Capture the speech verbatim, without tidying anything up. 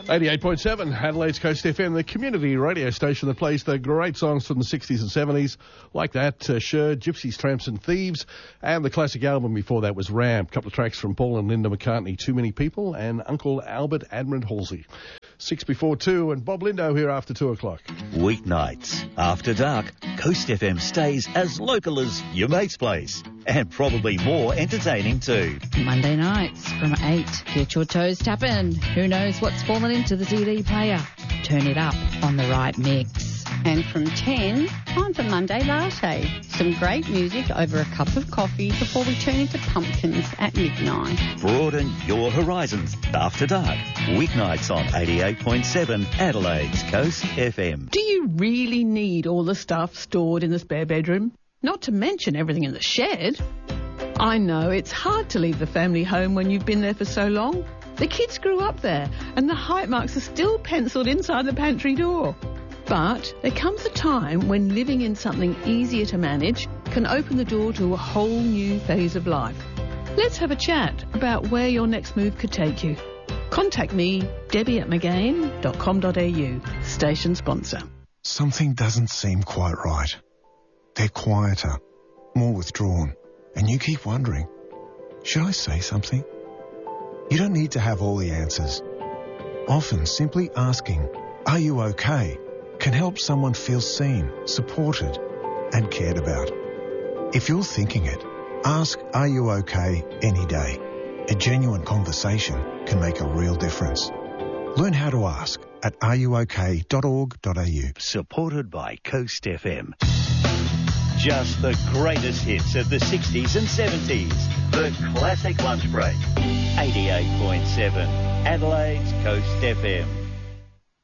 eighty-eight point seven, Adelaide's Coast F M, the community radio station that plays the great songs from the sixties and seventies, like that, uh, Sher, Gypsies, Tramps and Thieves, and the classic album before that was Ram. A couple of tracks from Paul and Linda McCartney, Too Many People, and Uncle Albert Admund Halsey. Six before two, and Bob Lindo here after two o'clock. Weeknights, after dark, Coast F M stays as local as your mate's place, and probably more entertaining too. Monday nights from eight, get your toes tapping. Who knows what's fallen into the C D player? Turn it up on the right mix. And from ten, time for Monday Latte. Some great music over a cup of coffee before we turn into pumpkins at midnight. Broaden your horizons after dark. Weeknights on eighty-eight point seven Adelaide's Coast F M. Do you really need all the stuff stored in the spare bedroom? Not to mention everything in the shed. I know it's hard to leave the family home when you've been there for so long. The kids grew up there and the height marks are still penciled inside the pantry door. But there comes a time when living in something easier to manage can open the door to a whole new phase of life. Let's have a chat about where your next move could take you. Contact me, Debbie at magain dot com dot a u, station sponsor. Something doesn't seem quite right. They're quieter, more withdrawn, and you keep wondering, should I say something? You don't need to have all the answers. Often simply asking, are you okay, can help someone feel seen, supported, and cared about. If you're thinking it, ask, are you okay, any day. A genuine conversation can make a real difference. Learn how to ask at are you okay dot org dot a u. Supported by Coast F M. Just the greatest hits of the sixties and seventies. The classic lunch break. eighty-eight point seven Adelaide's Coast F M.